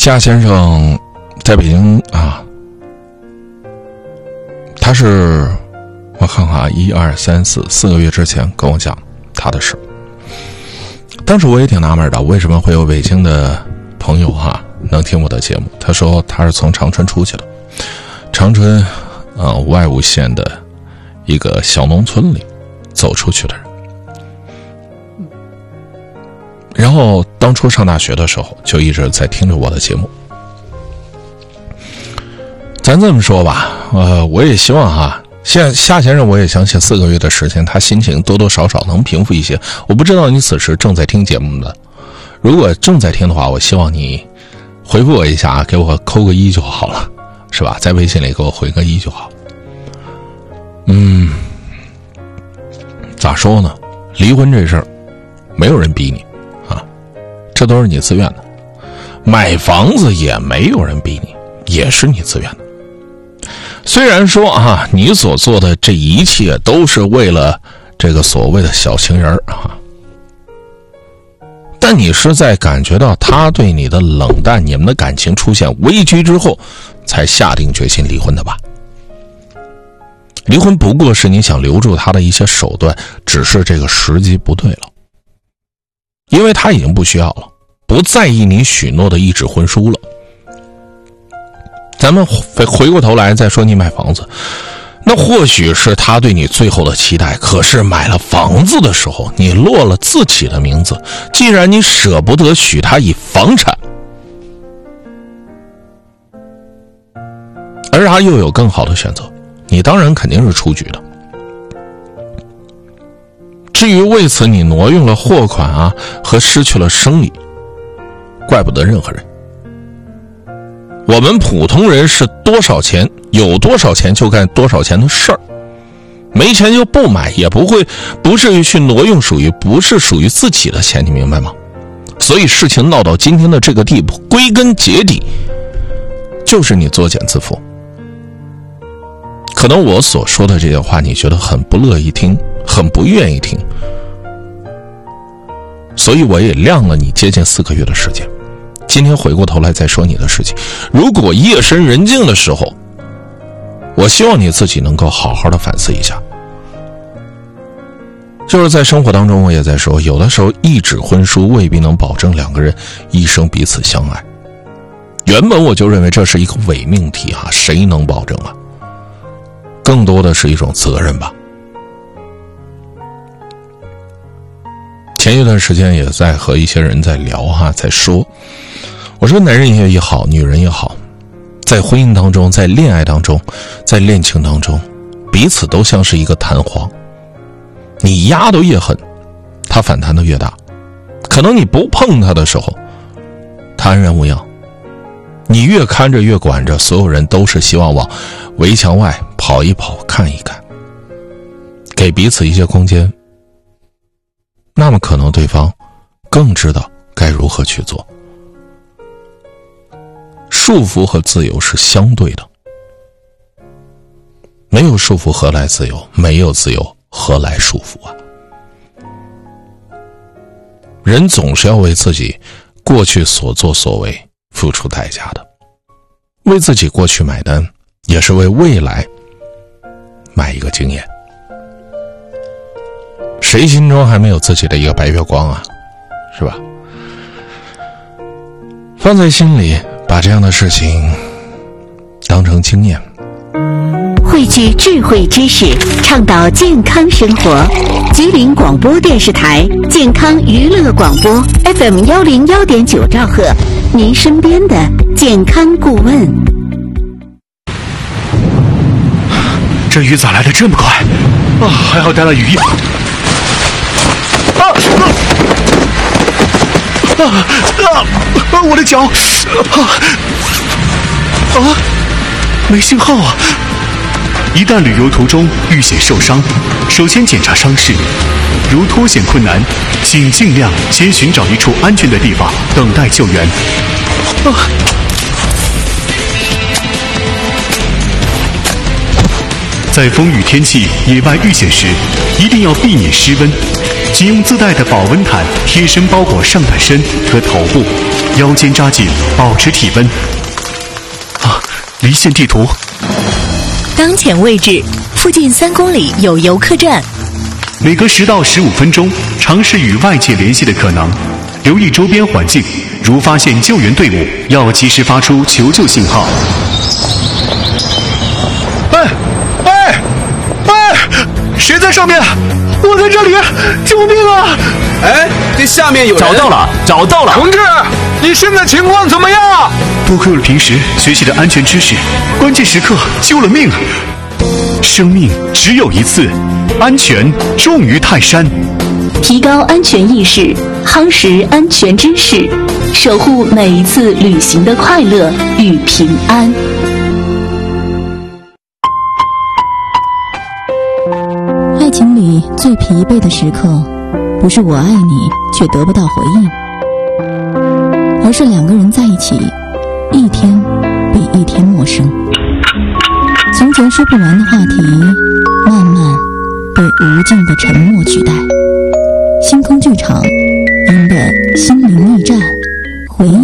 夏先生在北京啊，他是我看看啊，1、2、3、4个月之前跟我讲他的事。当时我也挺纳闷的，为什么会有北京的朋友能听我的节目？他说他是从长春出去的，长春外务县的一个小农村里走出去的人。然后当初上大学的时候就一直在听着我的节目。咱这么说吧，我也希望夏先生，我也相信4个月的时间他心情多多少少能平复一些。我不知道你此时正在听节目的，如果正在听的话，我希望你回复我一下，给我扣个1就好了，是吧？在微信里给我回个1就好。咋说呢？离婚这事儿没有人逼你这都是你自愿的。买房子也没有人逼你，也是你自愿的。虽然说你所做的这一切都是为了这个所谓的小情人但你是在感觉到他对你的冷淡，你们的感情出现危机之后才下定决心离婚的吧？离婚不过是你想留住他的一些手段，只是这个时机不对了。因为他已经不需要了，不在意你许诺的一纸婚书了。咱们回过头来再说你买房子，那或许是他对你最后的期待，可是买了房子的时候你落了自己的名字，既然你舍不得许他以房产，而他又有更好的选择，你当然肯定是出局的。至于为此你挪用了货款和失去了生意，怪不得任何人。我们普通人是多少钱有多少钱就干多少钱的事儿，没钱就不买，也不至于去挪用不是属于自己的钱，你明白吗？所以事情闹到今天的这个地步，归根结底就是你作茧自缚。可能我所说的这些话你觉得很不乐意听，很不愿意听，所以我也晾了你接近4个月的时间。今天回过头来再说你的事情，如果夜深人静的时候，我希望你自己能够好好的反思一下。就是在生活当中，我也在说，有的时候一纸婚书未必能保证2个人一生彼此相爱。原本我就认为这是一个伪命题谁能保证更多的是一种责任吧。前一段时间也在和一些人在聊在说，我说男人也好，女人也好，在婚姻当中，在恋爱当中，在恋情当中，彼此都像是一个弹簧，你压得越狠，它反弹得越大。可能你不碰它的时候，它安然无恙，你越看着越管着，所有人都是希望往围墙外跑一跑，看一看，给彼此一些空间，那么可能对方更知道该如何去做。束缚和自由是相对的，没有束缚何来自由？没有自由何来束缚人总是要为自己过去所作所为付出代价的，为自己过去买单，也是为未来买一个经验。谁心中还没有自己的一个白月光是吧？放在心里，把这样的事情当成经验， 汇聚智慧知识，倡导健康生活。吉林广播电视台健康娱乐广播 FM 101.9兆赫，您身边的健康顾问。 这雨咋来的这么快还好带了雨衣我的脚没信号一旦旅游途中遇险受伤，首先检查伤势，如脱险困难，请尽量先寻找一处安全的地方等待救援。在风雨天气野外遇险时，一定要避免失温，请用自带的保温毯贴身包裹上半身和头部， 腰间扎紧，保持体温。啊，离线地图。 当前位置，附近3公里有游客站。 每隔10到15分钟，尝试与外界联系的可能，留意周边环境，如发现救援队伍，要及时发出求救信号。谁在上面？我在这里，救命啊！ 哎，这下面有人。 找到了！ 同志，你现在情况怎么样？ 多亏了平时学习的安全知识，关键时刻救了命。生命只有一次，安全重于泰山。 提高安全意识，夯实安全知识，守护每一次旅行的快乐与平安。 爱情里最疲惫的时刻，不是我爱你却得不到回应，而是2个人在一起，一天比一天陌生。从前说不完的话题，慢慢被无尽的沉默取代。星空剧场